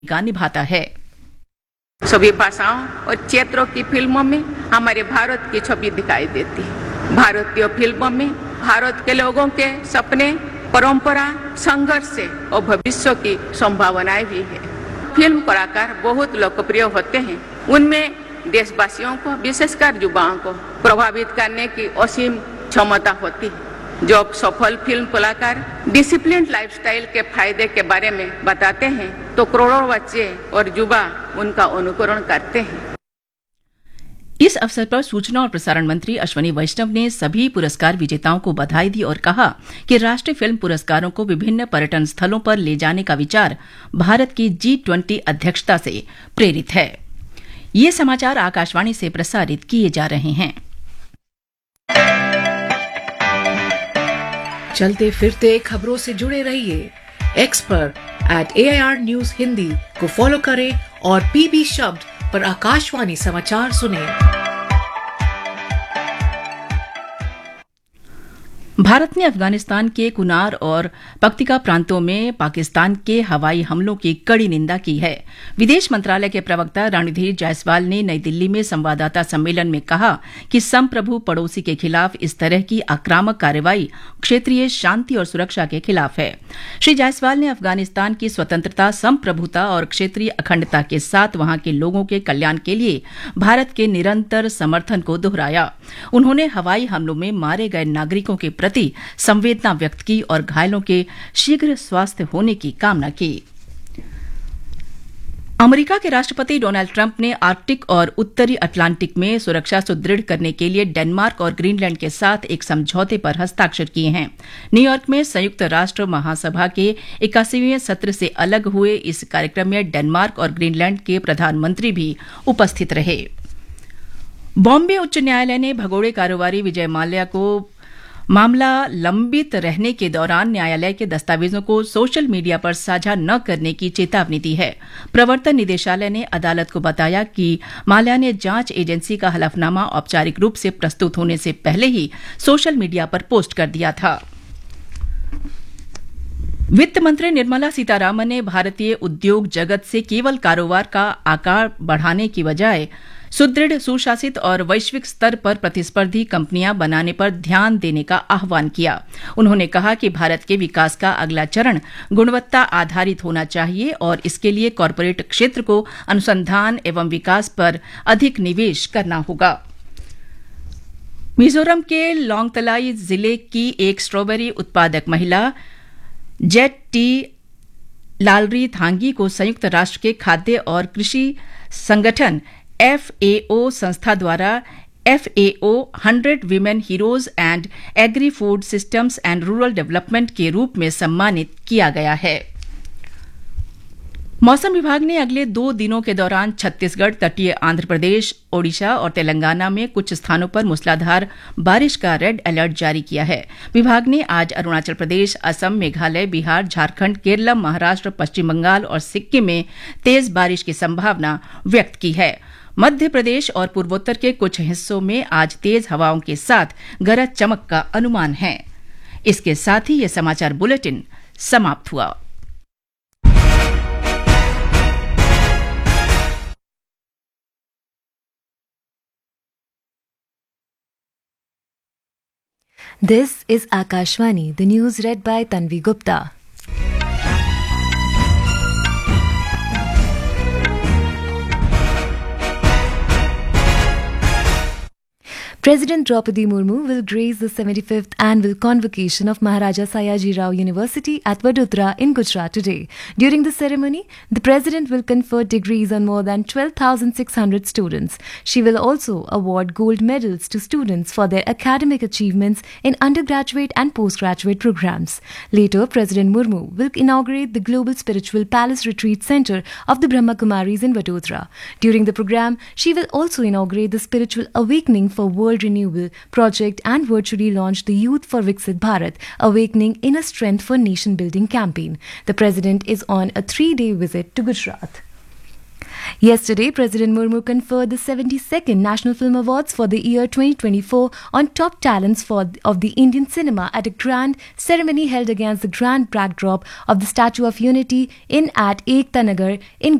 भूमिका निभाता है। सभी भाषाओं और क्षेत्रों की फिल्मों में हमारे भारत की छवि दिखाई देती है। भारतीय फिल्मों में भारत के लोगों के सपने, परंपरा, संघर्ष और भविष्य की संभावनाएं भी है। फिल्म कलाकार बहुत लोकप्रिय होते हैं। उनमें देशवासियों को, विशेषकर युवाओं को प्रभावित करने की असीम क्षमता होती है। जब सफल फिल्म कलाकार डिसिप्लिन लाइफस्टाइल के फायदे के बारे में बताते हैं तो करोड़ों बच्चे और युवा उनका अनुकरण करते हैं। इस अवसर पर सूचना और प्रसारण मंत्री अश्विनी वैष्णव ने सभी पुरस्कार विजेताओं को बधाई दी और कहा कि राष्ट्रीय फिल्म पुरस्कारों को विभिन्न पर्यटन स्थलों पर ले जाने का विचार भारत की G20 अध्यक्षता से प्रेरित है। ये समाचार आकाशवाणी से प्रसारित किए जा रहे हैं। चलते फिरते खबरों से जुड़े रहिए। एक्स पर @AIR News हिंदी को फॉलो करें और PB शब्द पर आकाशवाणी समाचार सुनें। भारत ने अफगानिस्तान के कुनार और पक्तिका प्रांतों में पाकिस्तान के हवाई हमलों की कड़ी निंदा की है। विदेश मंत्रालय के प्रवक्ता रणधीर जायसवाल ने नई दिल्ली में संवाददाता सम्मेलन में कहा कि संप्रभु पड़ोसी के खिलाफ इस तरह की आक्रामक कार्रवाई क्षेत्रीय शांति और सुरक्षा के खिलाफ है। श्री जायसवाल ने अफगानिस्तान की स्वतंत्रता, संप्रभुता और क्षेत्रीय अखंडता के साथ वहां के लोगों के कल्याण के लिए भारत के निरंतर समर्थन को दोहराया। उन्होंने हवाई हमलों में मारे गए नागरिकों के प्रति संवेदना व्यक्त की और घायलों के शीघ्र स्वास्थ्य होने की कामना की। अमेरिका के राष्ट्रपति डोनाल्ड ट्रंप ने आर्कटिक और उत्तरी अटलांटिक में सुरक्षा सुदृढ़ करने के लिए डेनमार्क और ग्रीनलैंड के साथ एक समझौते पर हस्ताक्षर किए हैं। न्यूयॉर्क में संयुक्त राष्ट्र महासभा के 81वें सत्र से अलग हुए इस कार्यक्रम में डेनमार्क और ग्रीनलैंड के प्रधानमंत्री भी उपस्थित रहे। बॉम्बे उच्च न्यायालय ने भगोड़े कारोबारी विजय माल्या को मामला लंबित रहने के दौरान न्यायालय के दस्तावेजों को सोशल मीडिया पर साझा न करने की चेतावनी दी है। प्रवर्तन निदेशालय ने अदालत को बताया कि माल्या ने जांच एजेंसी का हलफनामा औपचारिक रूप से प्रस्तुत होने से पहले ही सोशल मीडिया पर पोस्ट कर दिया था। वित्त मंत्री निर्मला सीतारामन ने भारतीय उद्योग जगत से केवल कारोबार का आकार बढ़ाने की बजाय सुदृढ़, सुशासित और वैश्विक स्तर पर प्रतिस्पर्धी कंपनियां बनाने पर ध्यान देने का आह्वान किया। उन्होंने कहा कि भारत के विकास का अगला चरण गुणवत्ता आधारित होना चाहिए और इसके लिए कॉरपोरेट क्षेत्र को अनुसंधान एवं विकास पर अधिक निवेश करना होगा। मिजोरम के लोंगतलाई जिले की एक स्ट्रॉबेरी उत्पादक महिला जेट टी लालरी थांगी को संयुक्त राष्ट्र के खाद्य और कृषि संगठन FAO संस्था द्वारा FAO 100 women heroes and agri food systems and rural development के रूप में सम्मानित किया गया है। मौसम विभाग ने अगले 2 दिनों के दौरान छत्तीसगढ़, तटीय आंध्र प्रदेश, ओडिशा और तेलंगाना में कुछ स्थानों पर मूसलाधार बारिश का रेड अलर्ट जारी किया है। विभाग ने आज अरुणाचल प्रदेश, असम, मेघालय, बिहार, झारखंड, केरल, महाराष्ट्र, पश्चिम बंगाल और सिक्किम में तेज बारिश की संभावना व्यक्त की है। मध्य प्रदेश और पूर्वोत्तर के कुछ हिस्सों में आज तेज हवाओं के साथ गरज चमक का अनुमान है। इसके साथ ही यह समाचार बुलेटिन समाप्त हुआ। This is Akashvani, the news read by Tanvi Gupta. President Draupadi Murmu will grace the 75th annual convocation of Maharaja Sayaji Rao University at Vadodara in Gujarat today. During the ceremony, the President will confer degrees on more than 12,600 students. She will also award gold medals to students for their academic achievements in undergraduate and postgraduate programs. Later, President Murmu will inaugurate the Global Spiritual Palace Retreat Center of the Brahma Kumaris in Vadodara. During the program, she will also inaugurate the Spiritual Awakening for World Renewal project and virtually launch the Youth for Viksit Bharat Awakening Inner Strength for Nation Building campaign. The President is on a 3-day visit to Gujarat. Yesterday, President Murmu conferred the 72nd National Film Awards for the year 2024 on top talents of the Indian cinema at a grand ceremony held against the grand backdrop of the Statue of Unity at Ekta Nagar in